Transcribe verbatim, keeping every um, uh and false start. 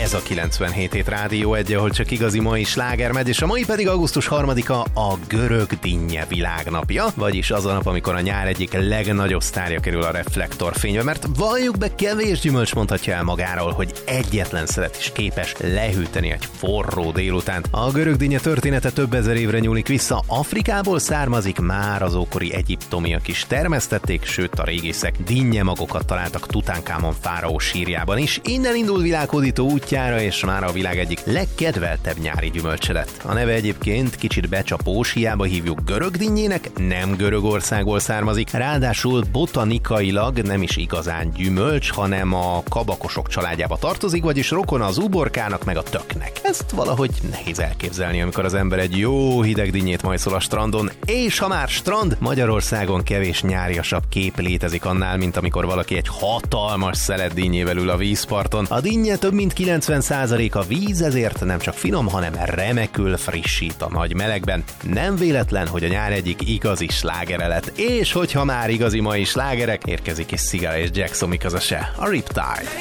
Ez a kilencvenhét hét Rádió egy, ahol csak igazi mai sláger megy, és a mai pedig augusztus harmadika a görög dinnye világnapja, vagyis az a nap, amikor a nyár egyik legnagyobb sztárja kerül a reflektorfénybe, mert valljuk be, kevés gyümölcs mondhatja el magáról, hogy egyetlen szelet is képes lehűteni egy forró délután. A görög dinnye története több ezer évre nyúlik vissza, Afrikából származik, már az ókori egyiptomiak is termesztették, sőt a régészek dinnyemagokat találtak Tutankamon fáraó sírjában is. Innen indul világhódító útjára, és már a világ egyik legkedveltebb nyári gyümölcse lett. A neve egyébként kicsit becsapós, hiába hívjuk görög dinnyének, nem Görögországból származik, ráadásul botanikailag nem is igazán gyümölcs, hanem a kabakosok családjába tartozik, vagyis rokon az uborkának meg a töknek. Ezt valahogy nehéz elképzelni, amikor az ember egy jó hideg dinnyét majszol a strandon, és ha már strand, Magyarországon kevés nyáriasabb kép létezik annál, mint amikor valaki egy hatalmas szelet dinnyével ül a vízparton. A dinnye több mint kilencven százalék a víz, ezért nem csak finom, hanem remekül frissít a nagy melegben. Nem véletlen, hogy a nyár egyik igazi slágere lett, és hogyha már igazi mai slágerek, érkezik is Sigala és Jackson, mi közöse, a Riptide.